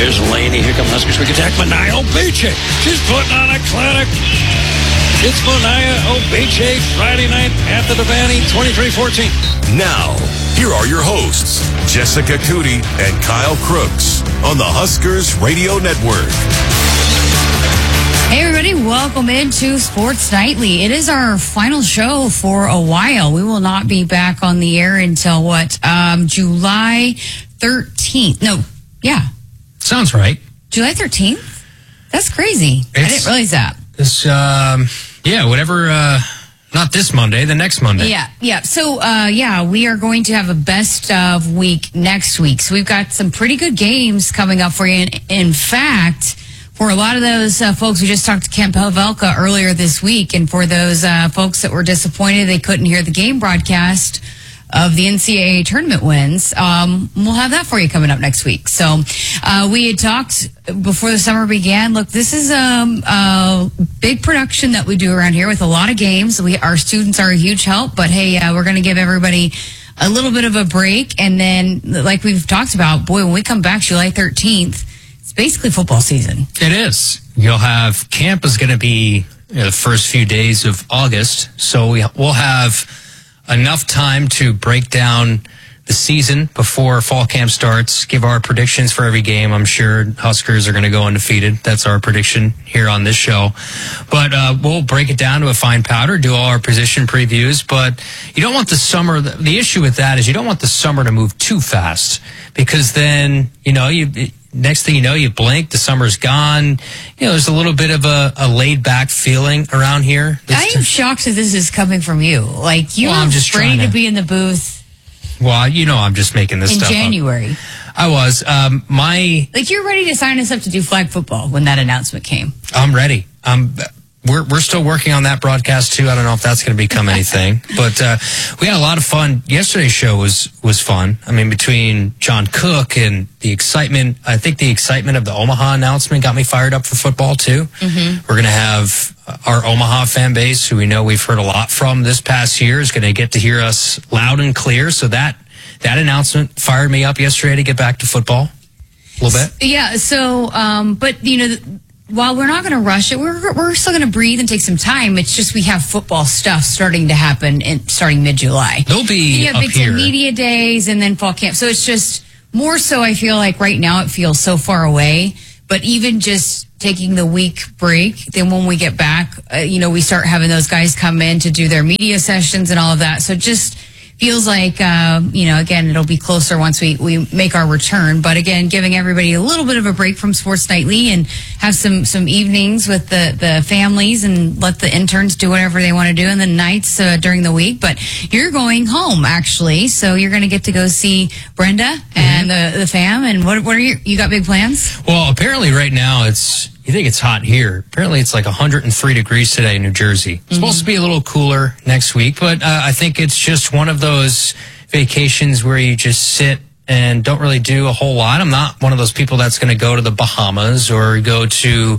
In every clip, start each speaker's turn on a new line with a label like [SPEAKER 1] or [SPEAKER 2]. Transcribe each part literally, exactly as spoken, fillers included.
[SPEAKER 1] Here's Laney. Here come Huskers. We can attack Mania Obeche. She's putting on a clinic. It's Mania Obeche Friday night at the Devaney, twenty-three fourteen.
[SPEAKER 2] Now, here are your hosts, Jessica Cootie and Kyle Crooks on the Huskers Radio Network.
[SPEAKER 3] Hey everybody, welcome into Sports Nightly. It is our final show for a while. We will not be back on the air until what? Um, July thirteenth. No, yeah.
[SPEAKER 4] Sounds right.
[SPEAKER 3] July thirteenth? That's crazy. It's, I didn't realize that.
[SPEAKER 4] This, um, yeah, whatever, uh, not this Monday, the next Monday.
[SPEAKER 3] Yeah, yeah. So, uh, yeah, we are going to have a best of week next week. So we've got some pretty good games coming up for you. In, in fact, for a lot of those uh, folks, we just talked to Kent Pavelka earlier this week, and for those uh, folks that were disappointed they couldn't hear the game broadcast of the N C double A tournament wins, um, we'll have that for you coming up next week. So uh, we had talked before the summer began. Look, this is um, a big production that we do around here with a lot of games. We Our students are a huge help, but hey, uh, we're going to give everybody a little bit of a break. And then, like we've talked about, boy, when we come back July thirteenth, basically football season.
[SPEAKER 4] It is. You'll have camp is going to be you know, the first few days of August, so we, we'll have enough time to break down the season before fall camp starts, give our predictions for every game. I'm sure Huskers are going to go undefeated. That's our prediction here on this show. But uh, we'll break it down to a fine powder, do all our position previews. But you don't want the summer, the, the issue with that is you don't want the summer to move too fast, because then, you know, you... It, next thing you know, you blink, the summer's gone. You know, there's a little bit of a, a laid-back feeling around here.
[SPEAKER 3] I am shocked that this is coming from you. Like, you
[SPEAKER 4] well,
[SPEAKER 3] were
[SPEAKER 4] I'm just
[SPEAKER 3] ready to,
[SPEAKER 4] to
[SPEAKER 3] be in the booth.
[SPEAKER 4] Well, you know I'm just making this
[SPEAKER 3] in
[SPEAKER 4] stuff
[SPEAKER 3] January.
[SPEAKER 4] up. I was. Um, my...
[SPEAKER 3] Like, you're ready to sign us up to do flag football when that announcement came.
[SPEAKER 4] I'm ready. Um, we're we're still working on that broadcast, too. I don't know if that's going to become anything. But uh, we had a lot of fun. Yesterday's show was, was fun. I mean, between John Cook and the excitement, I think the excitement of the Omaha announcement got me fired up for football, too. Mm-hmm. We're going to have our Omaha fan base, who we know we've heard a lot from this past year, is going to get to hear us loud and clear. So that that announcement fired me up yesterday to get back to football a little bit.
[SPEAKER 3] Yeah, so, um, but, you know... While we're not going to rush it, we're we're still going to breathe and take some time. It's just we have football stuff starting to happen in, starting mid-July.
[SPEAKER 4] They'll be
[SPEAKER 3] you have
[SPEAKER 4] up
[SPEAKER 3] Big
[SPEAKER 4] here.
[SPEAKER 3] Ten media days and then fall camp. So it's just more so I feel like right now it feels so far away. But even just taking the week break, then when we get back, uh, you know, we start having those guys come in to do their media sessions and all of that. So just feels like, uh, you know, again, it'll be closer once we, we make our return. But again, giving everybody a little bit of a break from Sports Nightly and have some, some evenings with the, the families and let the interns do whatever they want to do, and then nights uh, during the week. But you're going home, actually. So you're going to get to go see Brenda mm-hmm. and the, the fam. And what, what are your, you got big plans?
[SPEAKER 4] Well, apparently right now it's, you think it's hot here. Apparently it's like one hundred three degrees today in New Jersey. It's mm-hmm. supposed to be a little cooler next week, but uh, I think it's just one of those vacations where you just sit and don't really do a whole lot. I'm not one of those people that's going to go to the Bahamas or go to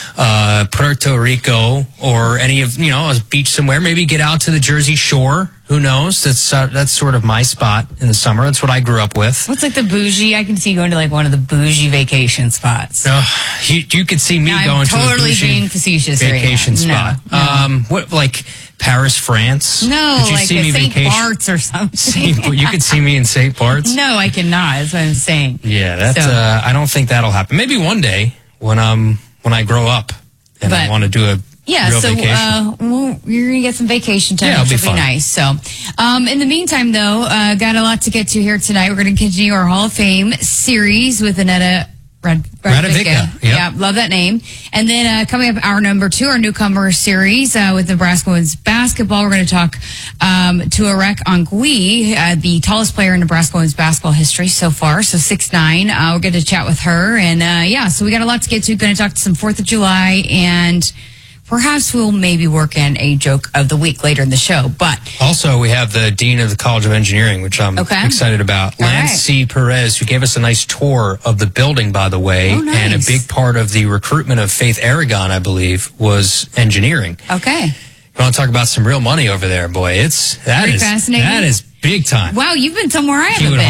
[SPEAKER 4] uh, Puerto Rico or any of, you know, a beach somewhere. Maybe get out to the Jersey Shore. Who knows? That's uh, that's sort of my spot in the summer. That's what I grew up with.
[SPEAKER 3] What's like the bougie? I can see you going to like one of the bougie vacation spots.
[SPEAKER 4] Uh, you, you could see me
[SPEAKER 3] no,
[SPEAKER 4] going
[SPEAKER 3] totally
[SPEAKER 4] to the bougie
[SPEAKER 3] being facetious
[SPEAKER 4] vacation
[SPEAKER 3] right now.
[SPEAKER 4] spot.
[SPEAKER 3] No, no.
[SPEAKER 4] Um, what like Paris, France?
[SPEAKER 3] No,
[SPEAKER 4] could you
[SPEAKER 3] like
[SPEAKER 4] see me
[SPEAKER 3] Saint
[SPEAKER 4] vacation?
[SPEAKER 3] Bart's or something.
[SPEAKER 4] Saint, you could see me in Saint Bart's.
[SPEAKER 3] No, I cannot. That's what I'm saying.
[SPEAKER 4] Yeah, that's.
[SPEAKER 3] So.
[SPEAKER 4] Uh, I don't think that'll happen. Maybe one day when um when I grow up and
[SPEAKER 3] But,
[SPEAKER 4] I want to do a
[SPEAKER 3] yeah.
[SPEAKER 4] real
[SPEAKER 3] So
[SPEAKER 4] vacation.
[SPEAKER 3] uh, well, you're gonna get some vacation time,
[SPEAKER 4] Yeah,
[SPEAKER 3] which
[SPEAKER 4] it'll
[SPEAKER 3] will
[SPEAKER 4] be
[SPEAKER 3] be
[SPEAKER 4] fun.
[SPEAKER 3] nice. So, um, in the meantime, though, uh, got a lot to get to here tonight. We're gonna continue our Hall of Fame series with Annetta Rad-
[SPEAKER 4] Radovica,
[SPEAKER 3] Radovica.
[SPEAKER 4] yep.
[SPEAKER 3] Yeah, love that name. And then uh, coming up, our number two, our newcomer series uh, with Nebraska women's basketball. We're going to talk um, to Arek Angui, uh, the tallest player in Nebraska women's basketball history so far, so six nine. Uh, we're going to chat with her. And uh, yeah, so we got a lot to get to. Going to talk to some fourth of July, and perhaps we'll maybe work in a joke of the week later in the show. But
[SPEAKER 4] also, we have the Dean of the College of Engineering, which I'm
[SPEAKER 3] Okay.
[SPEAKER 4] excited about.
[SPEAKER 3] All
[SPEAKER 4] Lance
[SPEAKER 3] right.
[SPEAKER 4] C. Perez, who gave us a nice tour of the building, by the way.
[SPEAKER 3] Oh, nice.
[SPEAKER 4] And a big part of the recruitment of Faith Aragon, I believe, was engineering.
[SPEAKER 3] okay.
[SPEAKER 4] You want to talk about some real money over there, boy? It's that
[SPEAKER 3] Pretty
[SPEAKER 4] is
[SPEAKER 3] fascinating.
[SPEAKER 4] that is big time.
[SPEAKER 3] Wow, you've been somewhere I haven't
[SPEAKER 4] Hewitt
[SPEAKER 3] been.
[SPEAKER 4] Hall.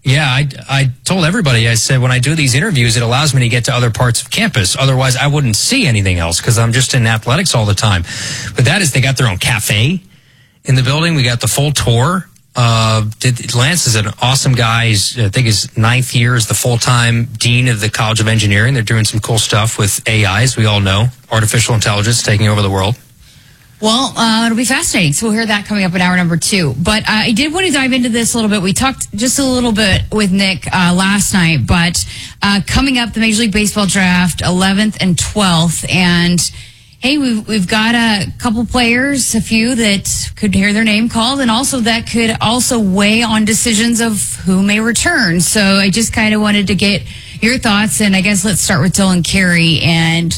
[SPEAKER 4] Yeah, I, I told everybody, I said, when I do these interviews, it allows me to get to other parts of campus. Otherwise, I wouldn't see anything else because I'm just in athletics all the time. But that is, they got their own cafe in the building. We got the full tour. Uh, did, Lance is an awesome guy. He's, I think his ninth year as the full-time dean of the College of Engineering. They're doing some cool stuff with A I, as we all know. Artificial intelligence taking over the world.
[SPEAKER 3] Well, uh, it'll be fascinating. So we'll hear that coming up in hour number two. But uh, I did want to dive into this a little bit. We talked just a little bit with Nick uh, last night, but uh, coming up, the Major League Baseball draft, eleventh and twelfth. And, hey, we've, we've got a couple players, a few that could hear their name called, and also that could also weigh on decisions of who may return. So I just kind of wanted to get your thoughts. And I guess let's start with Dylan Carey and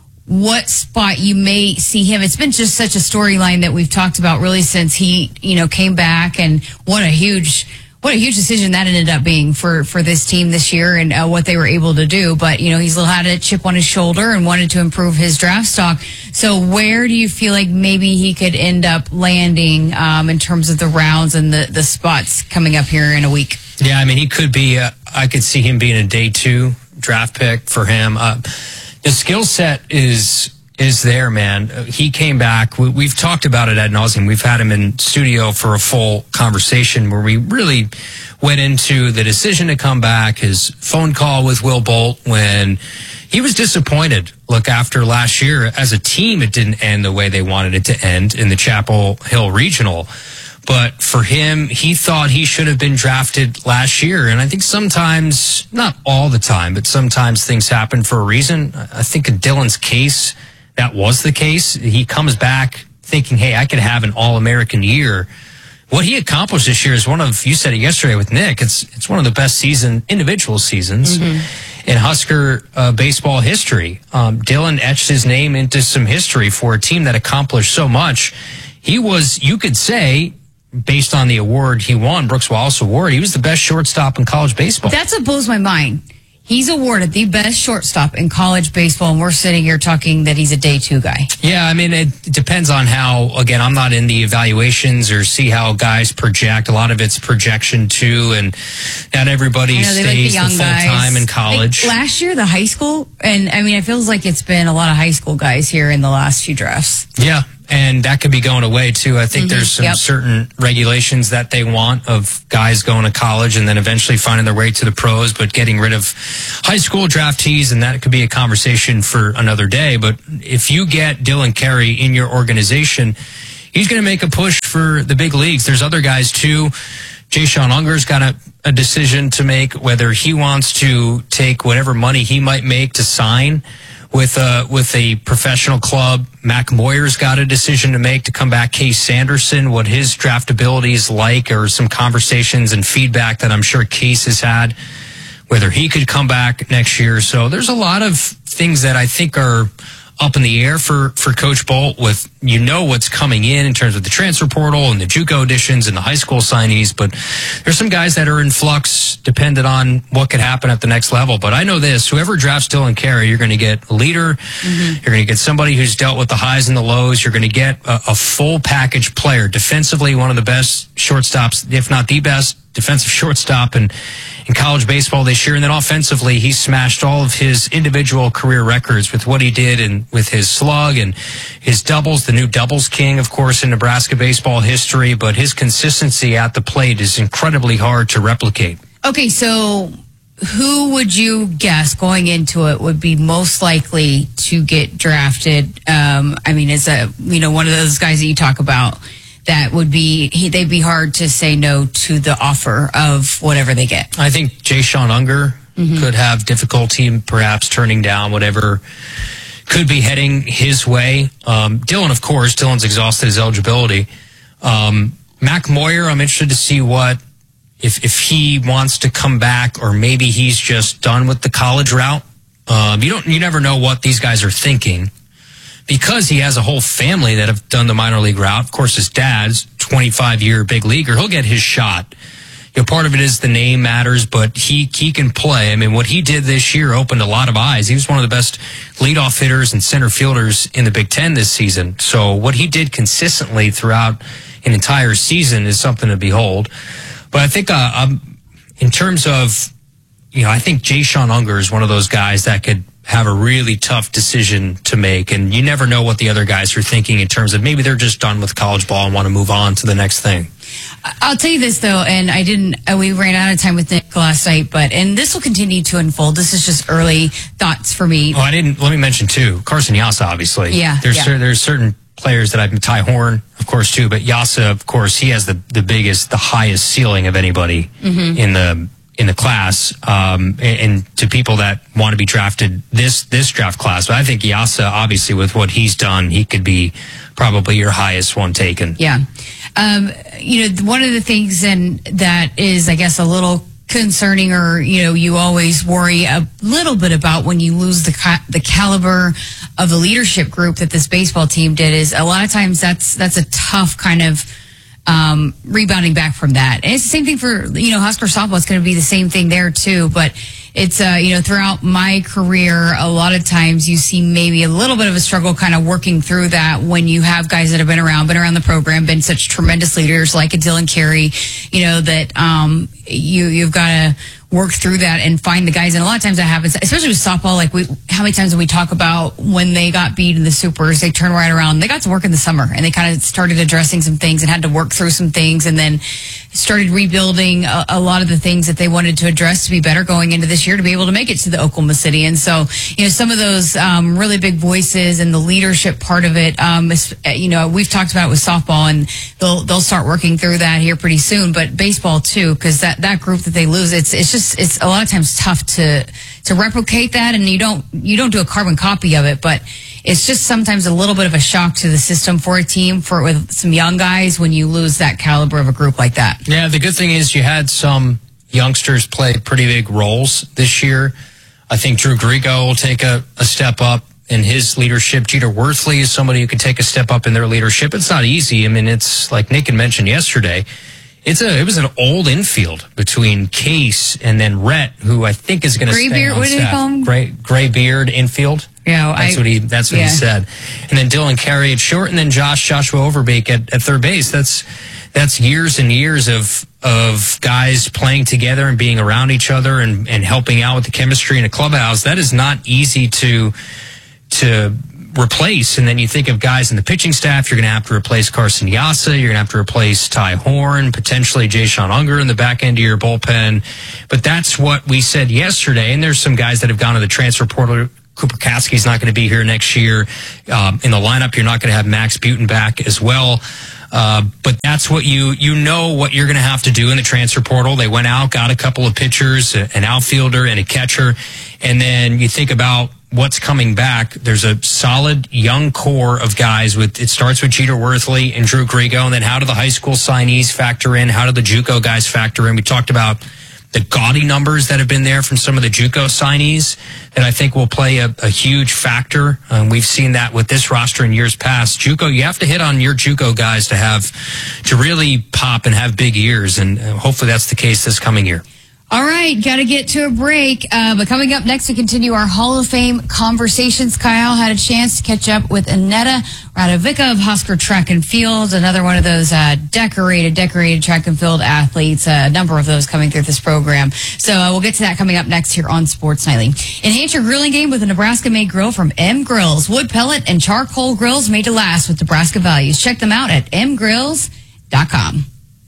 [SPEAKER 3] what spot you may see him. It's been just such a storyline that we've talked about really since he, you know, came back, and what a huge, what a huge decision that ended up being for, for this team this year and uh, what they were able to do. But, you know, he's had a chip on his shoulder and wanted to improve his draft stock. So where do you feel like maybe he could end up landing um, in terms of the rounds and the, the spots coming up here in a week?
[SPEAKER 4] Yeah, I mean, he could be, uh, I could see him being a day two draft pick for him. Uh, The skill set is is there, man. Uh, he came back. We, we've talked about it ad nauseum. We've had him in studio for a full conversation where we really went into the decision to come back, his phone call with Will Bolt when he was disappointed. Look, after last year, as a team, it didn't end the way they wanted it to end in the Chapel Hill Regional. But for him, he thought he should have been drafted last year. And I think sometimes, not all the time, but sometimes things happen for a reason. I think in Dylan's case, that was the case. He comes back thinking, hey, I could have an All-American year. What he accomplished this year is one of, you said it yesterday with Nick, it's it's one of the best season, individual seasons mm-hmm. in Husker uh, baseball history. Um, Dylan etched his name into some history for a team that accomplished so much. He was, you could say, based on the award he won, Brooks Wallace Award, he was the best shortstop in college baseball.
[SPEAKER 3] That's what blows my mind. He's awarded the best shortstop in college baseball, and we're sitting here talking that he's a day two guy.
[SPEAKER 4] Yeah, I mean, it depends on how, again, I'm not in the evaluations or see how guys project. A lot of it's projection too, and not everybody
[SPEAKER 3] know,
[SPEAKER 4] stays
[SPEAKER 3] like the
[SPEAKER 4] the full
[SPEAKER 3] guys.
[SPEAKER 4] time in college.
[SPEAKER 3] Like last year, the high school, and I mean, it feels like it's been a lot of high school guys here in the last few drafts.
[SPEAKER 4] Yeah. And that could be going away, too. I think mm-hmm. there's some
[SPEAKER 3] yep.
[SPEAKER 4] certain regulations that they want of guys going to college and then eventually finding their way to the pros, but getting rid of high school draftees, and that could be a conversation for another day. But if you get Dylan Carey in your organization, he's going to make a push for the big leagues. There's other guys, too. Jay Sean Unger's got a, a decision to make whether he wants to take whatever money he might make to sign with a, with a professional club. Mac Moyer's got a decision to make to come back. Case Sanderson, what his draftability is like, or some conversations and feedback that I'm sure Case has had, whether he could come back next year. So there's a lot of things that I think are up in the air for, for Coach Bolt with, you know, what's coming in in terms of the transfer portal and the JUCO additions and the high school signees. But there's some guys that are in flux dependent on what could happen at the next level. But I know this, whoever drafts Dylan Carey, you're going to get a leader. Mm-hmm. You're going to get somebody who's dealt with the highs and the lows. You're going to get a, a full package player. Defensively, one of the best shortstops, if not the best defensive shortstop in, in college baseball this year. And then offensively, he smashed all of his individual career records with what he did and with his slug and his doubles, the new doubles king, of course, in Nebraska baseball history. But his consistency at the plate is incredibly hard to replicate.
[SPEAKER 3] Okay, so who would you guess going into it would be most likely to get drafted? Um, I mean, as a, you know, one of those guys that you talk about, that would be, he, they'd be hard to say no to the offer of whatever they get.
[SPEAKER 4] I think Jay Sean Unger mm-hmm. could have difficulty perhaps turning down whatever could be heading his way. Um, Dylan, of course, Dylan's exhausted his eligibility. Um, Mac Moyer, I'm interested to see what, if, if he wants to come back, or maybe he's just done with the college route. Um, you don't, you never know what these guys are thinking, because he has a whole family that have done the minor league route. Of course, his dad's twenty-five year big leaguer. He'll get his shot. You know, part of it is the name matters, but he, he can play. I mean, what he did this year opened a lot of eyes. He was one of the best leadoff hitters and center fielders in the Big Ten this season. So what he did consistently throughout an entire season is something to behold. But I think uh, um, in terms of, you know, I think Jayshon Unger is one of those guys that could have a really tough decision to make. And you never know what the other guys are thinking in terms of maybe they're just done with college ball and want to move on to the next thing.
[SPEAKER 3] I'll tell you this, though, and I didn't, uh, we ran out of time with Nick last night, but, and this will continue to unfold. This is just early thoughts for me.
[SPEAKER 4] Oh, I didn't, let me mention, too, Carson Yassa, obviously.
[SPEAKER 3] Yeah.
[SPEAKER 4] There's,
[SPEAKER 3] yeah.
[SPEAKER 4] cer- there's certain players that I've, Ty Horn, of course, too, but Yassa, of course, he has the, the biggest, the highest ceiling of anybody mm-hmm. in the, in the class, um, and, and to people that want to be drafted this, this draft class. But I think Yassa, obviously, with what he's done, he could be probably your highest one taken.
[SPEAKER 3] Yeah. Um, you know, one of the things and that is, I guess, a little concerning, or, you know, you always worry a little bit about when you lose the ca- the caliber of the leadership group that this baseball team did, is a lot of times that's that's a tough kind of um, rebounding back from that. And it's the same thing for, you know, Husker softball. It's going to be the same thing there too. But it's, uh, you know, throughout my career, a lot of times you see maybe a little bit of a struggle kind of working through that when you have guys that have been around, been around the program, been such tremendous leaders like a Dylan Carey, you know, that um, you, you've got to work through that and find the guys. And a lot of times that happens, especially with softball. Like, we, how many times do we talk about when they got beat in the supers, they turned right around. They got to work in the summer and they kind of started addressing some things and had to work through some things, and then started rebuilding a, a lot of the things that they wanted to address to be better going into this year to be able to make it to the Oklahoma City. And so, you know, some of those um, really big voices and the leadership part of it, um, is, you know, we've talked about it with softball, and they'll they'll start working through that here pretty soon. But baseball too, because that, that group that they lose, it's it's just it's a lot of times tough to to replicate that, and you don't you don't do a carbon copy of it, but it's just sometimes a little bit of a shock to the system for a team, for with some young guys, when you lose that caliber of a group like that.
[SPEAKER 4] Yeah, the good thing is you had some youngsters play pretty big roles this year. I think Drew Grigo will take a, a step up in his leadership. Jeter Worthley is somebody who could take a step up in their leadership. It's not easy. I mean, it's like Nick had mentioned yesterday. It's a it was an old infield between Case and then Rhett, who I think is going to stay
[SPEAKER 3] Graybeard,
[SPEAKER 4] on
[SPEAKER 3] what did he call him?
[SPEAKER 4] staff. Gray Graybeard infield.
[SPEAKER 3] Yeah,
[SPEAKER 4] that's
[SPEAKER 3] I,
[SPEAKER 4] what he that's what
[SPEAKER 3] yeah.
[SPEAKER 4] he said. And then Dylan Carey at short, and then Josh Joshua Overbeek at, at third base. That's that's years and years of of guys playing together and being around each other and, and helping out with the chemistry in a clubhouse. That is not easy to to replace. And then you think of guys in the pitching staff. You're going to have to replace Carson Yassa. You're going to have to replace Ty Horn, potentially Jayshon Unger in the back end of your bullpen. But that's what we said yesterday. And there's some guys that have gone to the transfer portal. Cooper Kasky's not going to be here next year. Um, in the lineup, you're not going to have Max Butin back as well. Uh, but that's what you, you know what you're going to have to do in the transfer portal. They went out, got a couple of pitchers, an outfielder and a catcher. And then you think about what's coming back. There's a solid young core of guys. With it starts with Jeter Worthley and Drew Grigo, and then how do the high school signees factor in? How do the JUCO guys factor in? We talked about the gaudy numbers that have been there from some of the JUCO signees that I think will play a, a huge factor. Um, we've seen that with this roster in years past. JUCO, you have to hit on your JUCO guys to have to really pop and have big years, and hopefully that's the case this coming year.
[SPEAKER 3] All right, got to get to a break. Uh, but coming up next, we continue our Hall of Fame conversations. Kyle had a chance to catch up with Aneta Radovica of Husker Track and Field, another one of those uh, decorated, decorated track and field athletes, uh, a number of those coming through this program. So uh, we'll get to that coming up next here on Sports Nightly. Enhance your grilling game with a Nebraska-made grill from M Grills. Wood pellet and charcoal grills made to last with Nebraska values. Check them out at m grills dot com.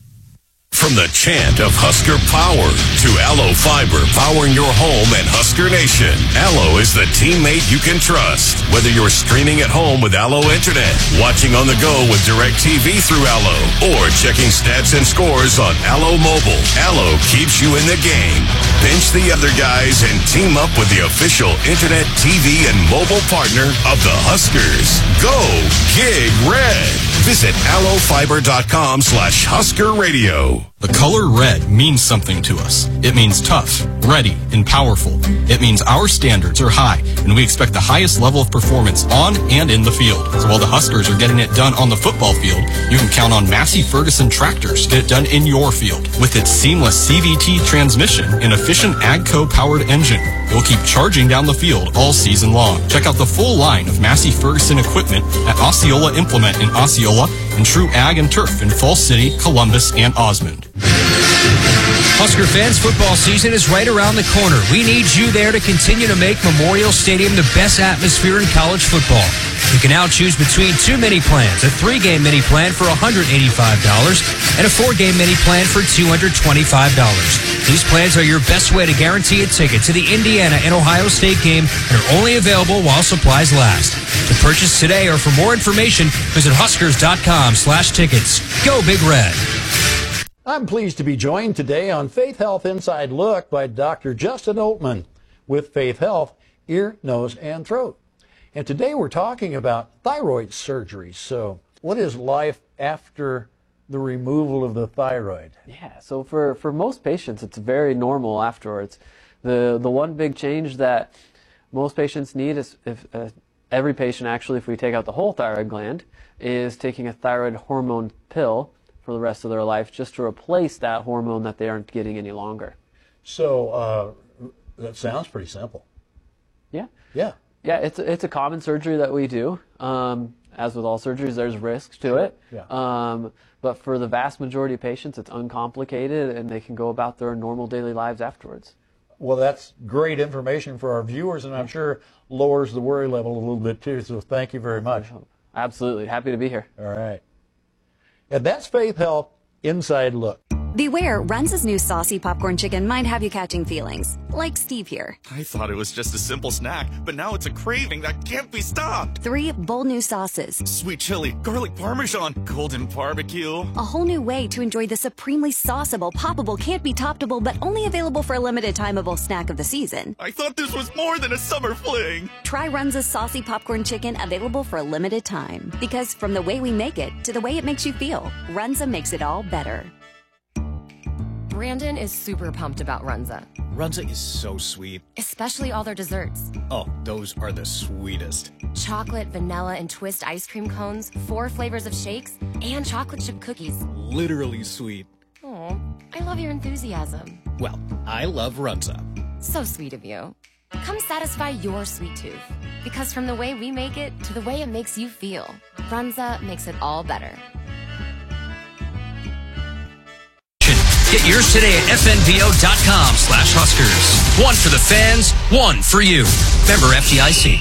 [SPEAKER 2] From the chant of Husker power to Allo Fiber powering your home and Husker Nation, Allo is the teammate you can trust. Whether you're streaming at home with Allo Internet, watching on the go with DirecTV through Allo, or checking stats and scores on Allo Mobile, Allo keeps you in the game. Bench the other guys and team up with the official Internet, T V, and mobile partner of the Huskers. Go Gig Red. Visit allofiber.com slash Husker Radio.
[SPEAKER 5] The color red means something to us. It means tough, ready, and powerful. It means our standards are high, and we expect the highest level of performance on and in the field. So while the Huskers are getting it done on the football field, you can count on Massey Ferguson tractors to get it done in your field. With its seamless C V T transmission and efficient AGCO-powered engine, it will keep charging down the field all season long. Check out the full line of Massey Ferguson equipment at Osceola Implement in Osceola and True Ag and Turf in Falls City, Columbus, and Osmond.
[SPEAKER 4] Husker fans, football season is right around the corner. We need you there to continue to make Memorial Stadium the best atmosphere in college football. You can now choose between two mini plans, a three-game mini plan for one hundred eighty-five dollars and a four-game mini plan for two hundred twenty-five dollars. These plans are your best way to guarantee a ticket to the Indiana and Ohio State game and are only available while supplies last. To purchase today or for more information, visit huskers.com slash tickets. Go Big Red.
[SPEAKER 6] I'm pleased to be joined today on Faith Health Inside Look by Doctor Justin Oltmann with Faith Health, Ear, Nose, and Throat. And today we're talking about thyroid surgery. So what is life after the removal of the thyroid?
[SPEAKER 7] Yeah, so for, for most patients, it's very normal afterwards. The, the one big change that most patients need is, if uh, every patient actually, if we take out the whole thyroid gland, is taking a thyroid hormone pill for the rest of their life just to replace that hormone that they aren't getting any longer.
[SPEAKER 6] So uh, that sounds pretty simple.
[SPEAKER 7] Yeah.
[SPEAKER 6] Yeah.
[SPEAKER 7] Yeah, it's a, it's a common surgery that we do. Um, as with all surgeries, there's risks to it.
[SPEAKER 6] Yeah.
[SPEAKER 7] Um, but for the vast majority of patients, it's uncomplicated, and they can go about their normal daily lives afterwards.
[SPEAKER 6] Well, that's great information for our viewers, and I'm sure lowers the worry level a little bit too. So thank you very much.
[SPEAKER 7] Absolutely. Happy to be here.
[SPEAKER 6] All right. And that's Faith Health Inside Look.
[SPEAKER 8] Beware, Runza's new saucy popcorn chicken might have you catching feelings, like Steve here.
[SPEAKER 9] I thought it was just a simple snack, but now it's a craving that can't be stopped.
[SPEAKER 8] Three bold new sauces.
[SPEAKER 9] Sweet chili, garlic parmesan, golden barbecue.
[SPEAKER 8] A whole new way to enjoy the supremely sauceable, poppable, can't be toppable, but only available for a limited timeable snack of the season.
[SPEAKER 9] I thought this was more than a summer fling.
[SPEAKER 8] Try Runza's saucy popcorn chicken, available for a limited time. Because from the way we make it to the way it makes you feel, Runza makes it all better.
[SPEAKER 10] Brandon is super pumped about Runza.
[SPEAKER 11] Runza is so sweet.
[SPEAKER 10] Especially all their desserts.
[SPEAKER 11] Oh, those are the sweetest.
[SPEAKER 10] Chocolate, vanilla, and twist ice cream cones, four flavors of shakes, and chocolate chip cookies.
[SPEAKER 11] Literally sweet.
[SPEAKER 10] Oh, I love your enthusiasm.
[SPEAKER 11] Well, I love Runza.
[SPEAKER 10] So sweet of you. Come satisfy your sweet tooth. Because from the way we make it to the way it makes you feel, Runza makes it all better.
[SPEAKER 4] Get yours today at fnvo.com slash Huskers. One for the fans, one for you. Member F D I C.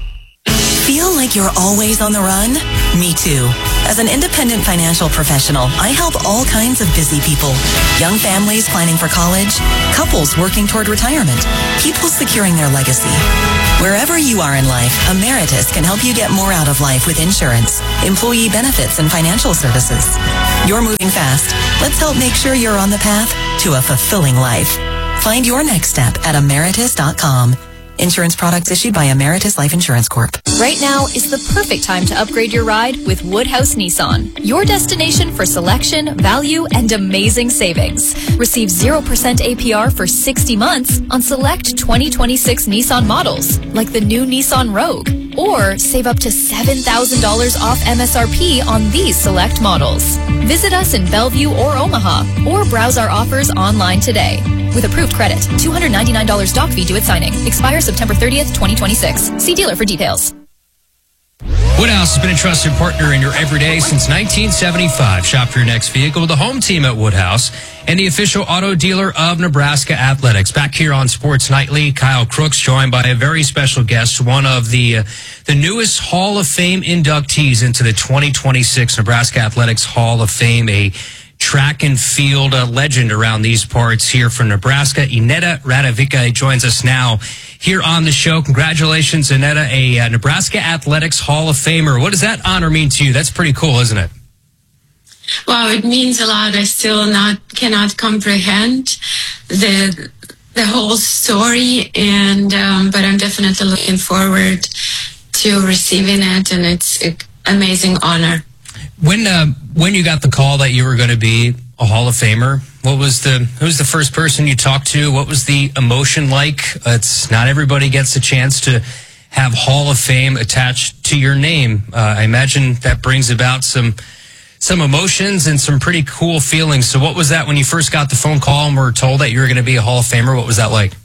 [SPEAKER 12] Feel like you're always on the run? Me too. As an independent financial professional, I help all kinds of busy people. Young families planning for college, couples working toward retirement, people securing their legacy. Wherever you are in life, Emeritus can help you get more out of life with insurance, employee benefits, and financial services. You're moving fast. Let's help make sure you're on the path to a fulfilling life. Find your next step at emeritus dot com. Insurance products issued by Emeritus Life Insurance Corp.
[SPEAKER 13] Right now is the perfect time to upgrade your ride with Woodhouse Nissan, your destination for selection, value, and amazing savings. Receive zero percent A P R for sixty months on select twenty twenty-six Nissan models, like the new Nissan Rogue. Or save up to seven thousand dollars off M S R P on these select models. Visit us in Bellevue or Omaha, or browse our offers online today. With approved credit, two hundred ninety-nine dollars doc fee due at signing. Expires September thirtieth, twenty twenty-six. See dealer for details.
[SPEAKER 4] Woodhouse has been a trusted partner in your everyday since nineteen seventy-five. Shop for your next vehicle with the home team at Woodhouse and the official auto dealer of Nebraska Athletics. Back here on Sports Nightly, Kyle Crooks joined by a very special guest, one of the uh, the newest Hall of Fame inductees into the twenty twenty-six Nebraska Athletics Hall of Fame, a track and field uh, legend around these parts here from Nebraska. Ineta Radovica joins us now here on the show. Congratulations, Ineta, a uh, Nebraska Athletics Hall of Famer. What does that honor mean to you? That's pretty cool, isn't it?
[SPEAKER 14] Wow, it means a lot. I still not cannot comprehend the the whole story, and um, but I'm definitely looking forward to receiving it, and it's an amazing honor.
[SPEAKER 4] When uh, when you got the call that you were going to be a Hall of Famer, what was the who was the first person you talked to? What was the emotion like? Uh, it's not everybody gets a chance to have Hall of Fame attached to your name. Uh, I imagine that brings about some some emotions and some pretty cool feelings. So what was that when you first got the phone call and were told that you were going to be a Hall of Famer? What was that like?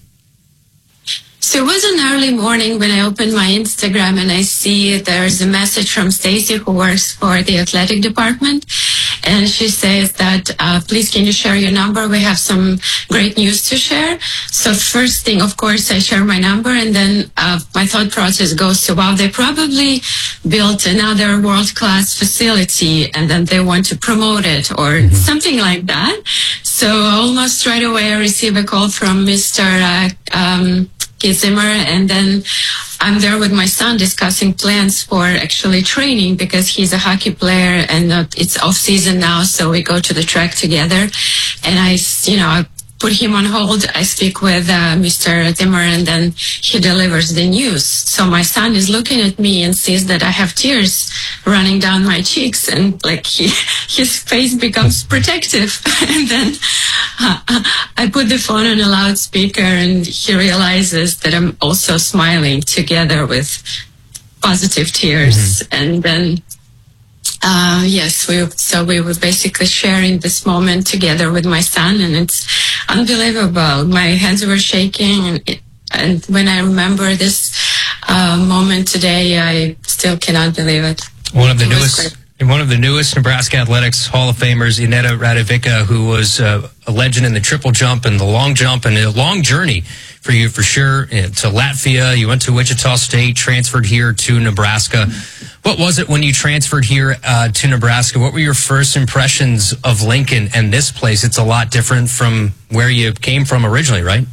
[SPEAKER 14] So it was an early morning when I opened my Instagram and I see there's a message from Stacy, who works for the athletic department. and she says that, uh, please can you share your number? We have some great news to share. So first thing, of course, I share my number, and then uh, my thought process goes to, wow, they probably built another world-class facility, and then they want to promote it or mm-hmm. something like that. So almost right away I receive a call from Mister Uh, um, Keith Zimmer, and then I'm there with my son discussing plans for actually training because he's a hockey player and uh, it's off season now, so we go to the track together. And I, you know, I put him on hold. I speak with uh, Mister Zimmer, and then he delivers the news. So my son is looking at me and sees that I have tears running down my cheeks, and like he, his face becomes protective. And then uh, I put the phone on a loudspeaker, and he realizes that I'm also smiling together with positive tears. Mm-hmm. And then Uh, yes, we, so we were basically sharing this moment together with my son, and it's unbelievable. My hands were shaking, and, it, and when I remember this uh, moment today, I still cannot believe it.
[SPEAKER 4] One of the
[SPEAKER 14] it
[SPEAKER 4] newest, one of the newest Nebraska Athletics Hall of Famers, Ineta Radovica, who was uh, a legend in the triple jump and the long jump, and a long journey for you for sure. To Latvia, you went to Wichita State, transferred here to Nebraska. What was it when you transferred here uh, to Nebraska? What were your first impressions of Lincoln and this place? It's a lot different from where you came from originally, right?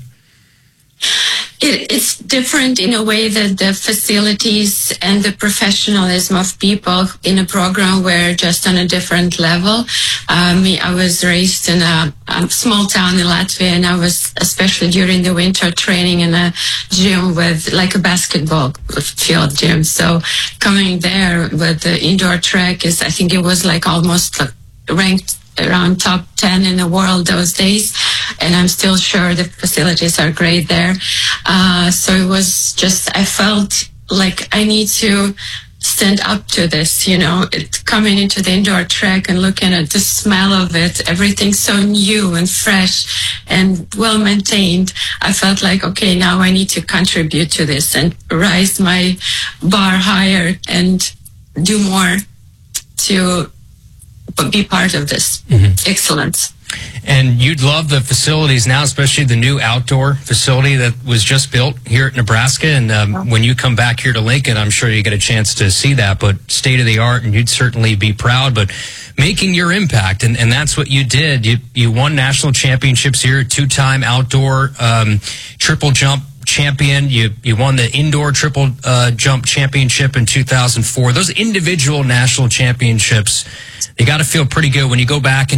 [SPEAKER 14] It, it's different in a way that the facilities and the professionalism of people in a program were just on a different level. Um, I was raised in a, a small town in Latvia, and I was, especially during the winter, training in a gym with like a basketball field gym. So coming there with the indoor track is, I think it was like almost like ranked around top ten in the world those days, and I'm still sure the facilities are great there. Uh, so it was just, I felt like I need to stand up to this, you know, it, coming into the indoor track and looking at the smell of it, everything so new and fresh and well maintained. I felt like, okay, now I need to contribute to this and rise my bar higher and do more to be part of this mm-hmm. excellence.
[SPEAKER 4] And you'd love the facilities now, especially the new outdoor facility that was just built here at Nebraska. And um, yeah. when you come back here to Lincoln, I'm sure you get a chance to see that, but state of the art, and you'd certainly be proud. But making your impact, and, and that's what you did. You, you won national championships here, two-time outdoor um, triple jump champion. You you won the indoor triple uh, jump championship in two thousand four. Those individual national championships, you got to feel pretty good when you go back and